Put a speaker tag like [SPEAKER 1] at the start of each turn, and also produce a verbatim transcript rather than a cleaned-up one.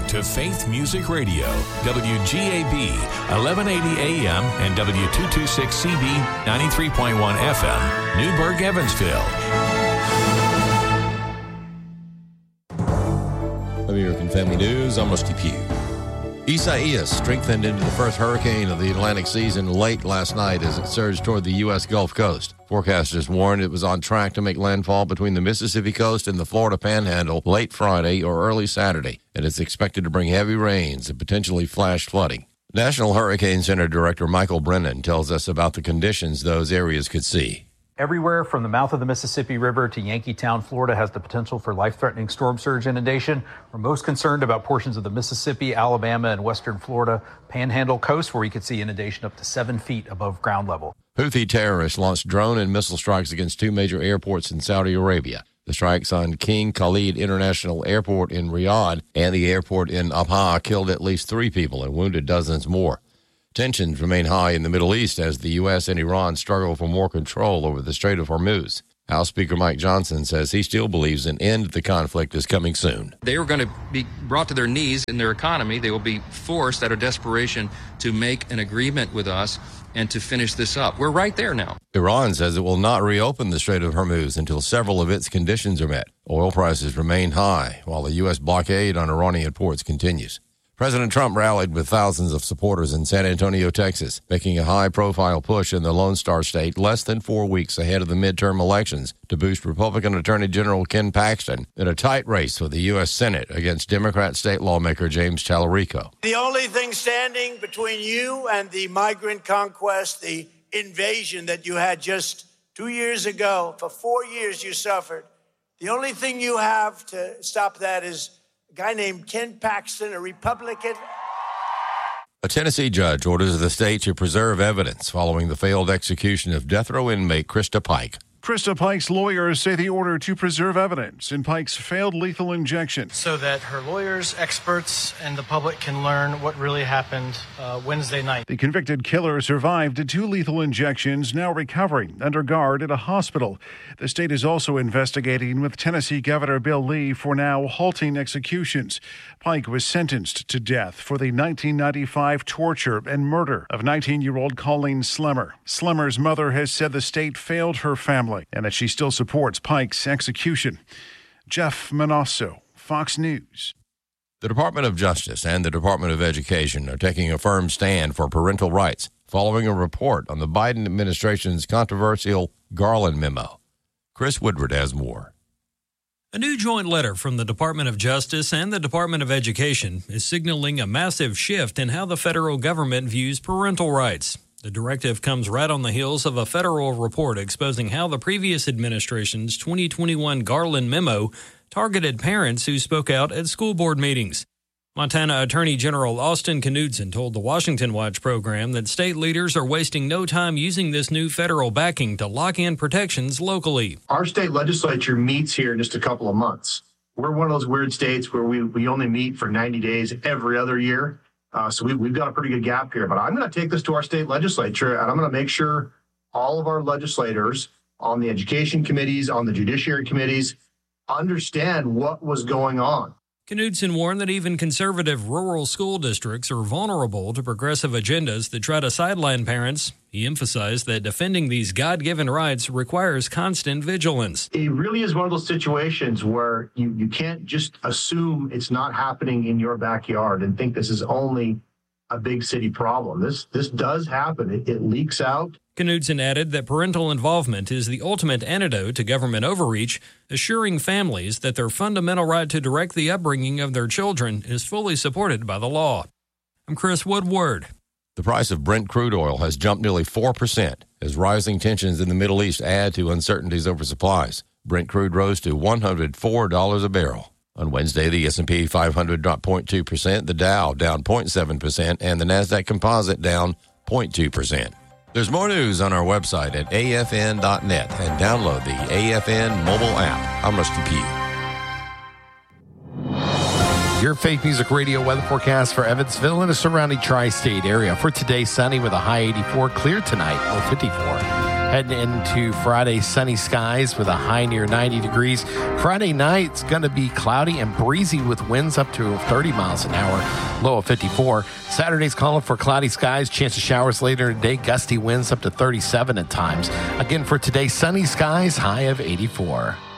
[SPEAKER 1] to Faith Music Radio, W G A B, eleven eighty A M and W two twenty-six C B, ninety-three point one F M, Newburgh, Evansville.
[SPEAKER 2] American Family News, I'm Rusty Pugh. Isaias strengthened into the first hurricane of the Atlantic season late last night as it surged toward the U S Gulf Coast. Forecasters warned it was on track to make landfall between the Mississippi coast and the Florida Panhandle late Friday or early Saturday, and it's expected to bring heavy rains and potentially flash flooding. National Hurricane Center Director Michael Brennan tells us about the conditions those areas could see.
[SPEAKER 3] Everywhere from the mouth of the Mississippi River to Yankeetown, Florida, has the potential for life-threatening storm surge inundation. We're most concerned about portions of the Mississippi, Alabama, and western Florida Panhandle coast, where we could see inundation up to seven feet above ground level.
[SPEAKER 2] Houthi terrorists launched drone and missile strikes against two major airports in Saudi Arabia. The strikes on King Khalid International Airport in Riyadh and the airport in Abha killed at least three people and wounded dozens more. Tensions remain high in the Middle East as the U S and Iran struggle for more control over the Strait of Hormuz. House Speaker Mike Johnson says he still believes an end to the conflict is coming soon.
[SPEAKER 4] They are going to be brought to their knees in their economy. They will be forced out of desperation to make an agreement with us and to finish this up. We're right there now.
[SPEAKER 2] Iran says it will not reopen the Strait of Hormuz until several of its conditions are met. Oil prices remain high while the U S blockade on Iranian ports continues. President Trump rallied with thousands of supporters in San Antonio, Texas, making a high-profile push in the Lone Star State less than four weeks ahead of the midterm elections to boost Republican Attorney General Ken Paxton in a tight race for the U S Senate against Democrat state lawmaker James Tallarico.
[SPEAKER 5] The only thing standing between you and the migrant conquest, the invasion that you had just two years ago, for four years you suffered, the only thing you have to stop that is a guy named Ken Paxton, a Republican.
[SPEAKER 2] A Tennessee judge orders the state to preserve evidence following the failed execution of death row inmate Krista Pike.
[SPEAKER 6] Krista Pike's lawyers say the order to preserve evidence in Pike's failed lethal injection.
[SPEAKER 7] So that her lawyers, experts, and the public can learn what really happened uh, Wednesday night.
[SPEAKER 6] The convicted killer survived two lethal injections, now recovering under guard at a hospital. The state is also investigating with Tennessee Governor Bill Lee for now halting executions. Pike was sentenced to death for the nineteen ninety-five torture and murder of nineteen-year-old Colleen Slemmer. Slemmer's mother has said the state failed her family and that she still supports Pike's execution. Jeff Manasso, Fox News.
[SPEAKER 2] The Department of Justice and the Department of Education are taking a firm stand for parental rights following a report on the Biden administration's controversial Garland memo. Chris Woodward has more.
[SPEAKER 8] A new joint letter from the Department of Justice and the Department of Education is signaling a massive shift in how the federal government views parental rights. The directive comes right on the heels of a federal report exposing how the previous administration's twenty twenty-one Garland memo targeted parents who spoke out at school board meetings. Montana Attorney General Austin Knudsen told the Washington Watch program that state leaders are wasting no time using this new federal backing to lock in protections locally.
[SPEAKER 9] Our state legislature meets here in just a couple of months. We're one of those weird states where we, we only meet for ninety days every other year. Uh, so we, we've got a pretty good gap here. But I'm going to take this to our state legislature, and I'm going to make sure all of our legislators on the education committees, on the judiciary committees, understand what was going on.
[SPEAKER 8] Knudsen warned that even conservative rural school districts are vulnerable to progressive agendas that try to sideline parents. He emphasized that defending these God-given rights requires constant vigilance.
[SPEAKER 9] It really is one of those situations where you, you can't just assume it's not happening in your backyard and think this is only a big city problem. This this does happen. It, it leaks out.
[SPEAKER 8] Knudsen added that parental involvement is the ultimate antidote to government overreach, assuring families that their fundamental right to direct the upbringing of their children is fully supported by the law. I'm Chris Woodward.
[SPEAKER 2] The price of Brent crude oil has jumped nearly four percent as rising tensions in the Middle East add to uncertainties over supplies. Brent crude rose to one hundred four dollars a barrel. On Wednesday, the S and P five hundred dropped zero point two percent, the Dow down zero point seven percent, and the NASDAQ Composite down zero point two percent. There's more news on our website at A F N dot net and download the A F N mobile app. I'm Rusty Pugh.
[SPEAKER 10] Your Faith Music Radio weather forecast for Evansville and the surrounding tri-state area. For today, sunny with a high eighty-four, clear tonight, low fifty-four. Heading into Friday, sunny skies with a high near ninety degrees. Friday night, it's going to be cloudy and breezy with winds up to thirty miles an hour, low of fifty-four. Saturday's calling for cloudy skies, chance of showers later today, gusty winds up to thirty-seven at times. Again, for today, sunny skies, high of eighty-four.